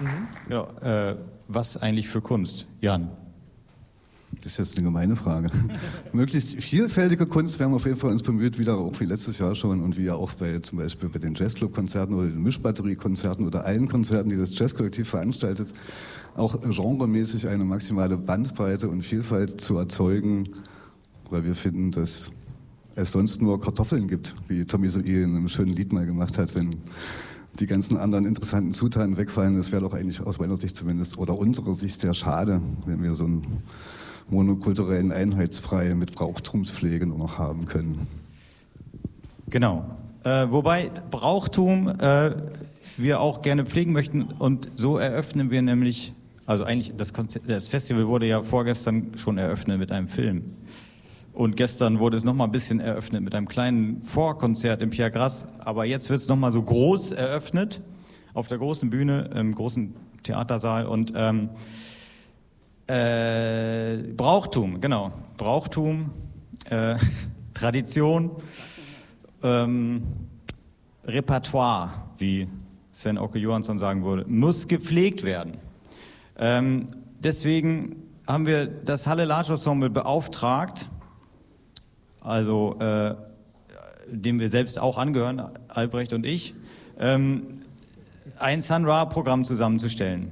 Genau, was eigentlich für Kunst? Jan? Das ist jetzt eine gemeine Frage. Möglichst vielfältige Kunst werden wir auf jeden Fall uns bemüht, wieder auch wie letztes Jahr schon und wie ja auch zum Beispiel bei den Jazzclub-Konzerten oder den Mischbatterie-Konzerten oder allen Konzerten, die das Jazzkollektiv veranstaltet, auch genremäßig eine maximale Bandbreite und Vielfalt zu erzeugen, weil wir finden, dass es sonst nur Kartoffeln gibt, wie Tommy Soil in einem schönen Lied mal gemacht hat, wenn die ganzen anderen interessanten Zutaten wegfallen. Das wäre doch eigentlich aus meiner Sicht zumindest oder unserer Sicht sehr schade, wenn wir so einen monokulturellen Einheitsbrei mit Brauchtumspflege nur noch haben können. Genau. Wobei Brauchtum wir auch gerne pflegen möchten und so eröffnen wir nämlich, also eigentlich das Festival wurde ja vorgestern schon eröffnet mit einem Film. Und gestern wurde es nochmal ein bisschen eröffnet mit einem kleinen Vorkonzert im Pierre Grasse. Aber jetzt wird es nochmal so groß eröffnet, auf der großen Bühne, im großen Theatersaal. Und Brauchtum, genau. Brauchtum, Tradition, Repertoire, wie Sven Åke Johansson sagen würde, muss gepflegt werden. Deswegen haben wir das Halle Large Ensemble beauftragt, also dem wir selbst auch angehören, Albrecht und ich, ein Sun Ra-Programm zusammenzustellen.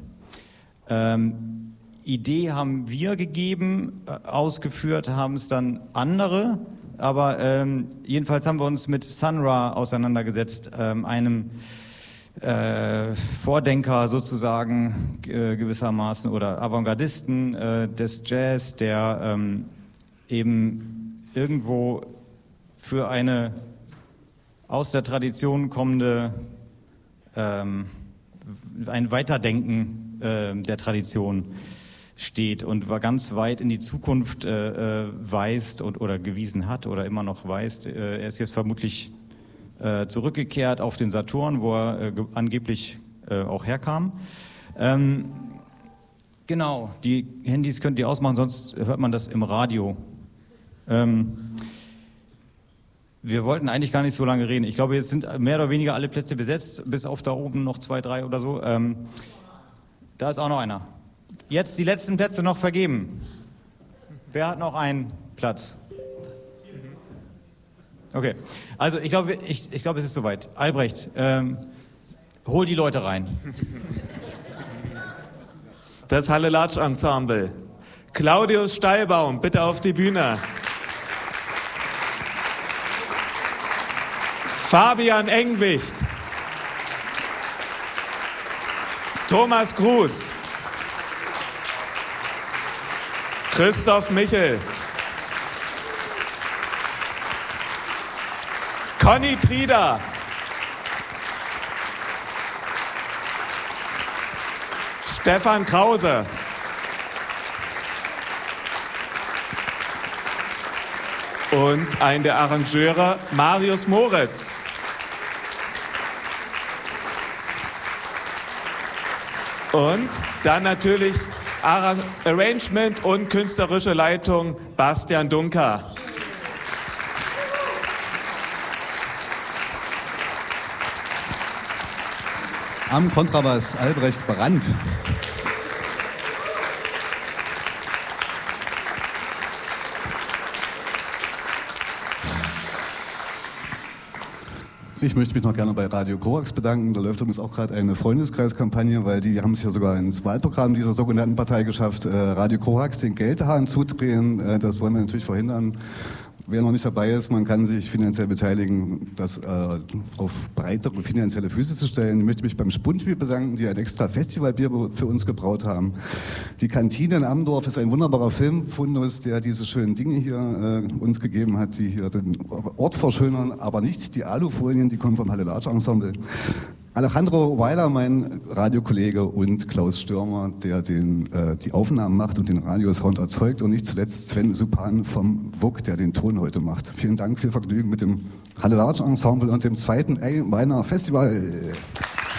Idee haben wir gegeben, ausgeführt haben es dann andere, aber jedenfalls haben wir uns mit Sun Ra auseinandergesetzt, einem Vordenker sozusagen gewissermaßen oder Avantgardisten des Jazz, der eben irgendwo für eine aus der Tradition kommende ein Weiterdenken der Tradition steht und ganz weit in die Zukunft weist oder gewiesen hat oder immer noch weist. Er ist jetzt vermutlich zurückgekehrt auf den Saturn, wo er angeblich auch herkam. Genau, die Handys könnt ihr ausmachen, sonst hört man das im Radio. Wir wollten eigentlich gar nicht so lange reden. Ich glaube, jetzt sind mehr oder weniger alle Plätze besetzt, bis auf da oben noch 2, 3 oder so. Da ist auch noch einer. Jetzt die letzten Plätze noch vergeben. Wer hat noch einen Platz? Okay, also ich glaube, es ist soweit. Albrecht, hol die Leute rein. Das Halle Large Ensemble. Claudius Steilbaum, bitte auf die Bühne. Fabian Engwicht. Thomas Gruß. Christoph Michel. Conny Trieder. Stefan Krause. Und ein der Arrangeure, Marius Moritz. Und dann natürlich Arrangement und künstlerische Leitung Bastian Dunker. Am Kontrabass Albrecht Brandt. Ich möchte mich noch gerne bei Radio Korax bedanken. Da läuft übrigens auch gerade eine Freundeskreiskampagne, weil die haben es ja sogar ins Wahlprogramm dieser sogenannten Partei geschafft, Radio Korax den Geldhahn zudrehen. Das wollen wir natürlich verhindern. Wer noch nicht dabei ist, man kann sich finanziell beteiligen, das auf breitere finanzielle Füße zu stellen. Ich möchte mich beim Spundbier bedanken, die ein extra Festivalbier für uns gebraut haben. Die Kantine in Amdorf ist ein wunderbarer Filmfundus, der diese schönen Dinge hier uns gegeben hat, die hier den Ort verschönern, aber nicht die Alufolien, die kommen vom Halle Large Ensemble. Alejandro Weiler, mein Radiokollege, und Klaus Stürmer, der die Aufnahmen macht und den Radiosound erzeugt, und nicht zuletzt Sven Supan vom WUK, der den Ton heute macht. Vielen Dank, viel Vergnügen mit dem Halle Large Ensemble und dem zweiten Weiner Festival.